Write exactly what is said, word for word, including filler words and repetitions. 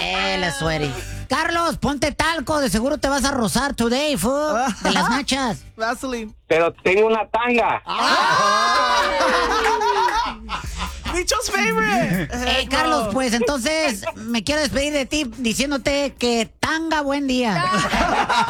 Eh, la sueri. Carlos, ponte talco, de seguro te vas a rozar today, fool, de las nachas. Vaseline. Pero tengo una tanga. Micho's favorite. Hey, Carlos, pues entonces me quiero despedir de ti diciéndote que tanga buen día.